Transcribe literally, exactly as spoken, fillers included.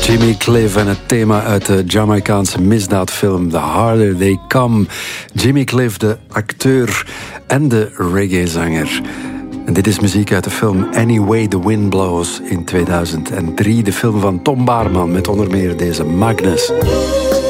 Jimmy Cliff en het thema uit de Jamaicaanse misdaadfilm The Harder They Come. Jimmy Cliff, de acteur en de reggaezanger. En dit is muziek uit de film Any Way the Wind Blows in tweeduizend drie. De film van Tom Baarman met onder meer deze Magnus.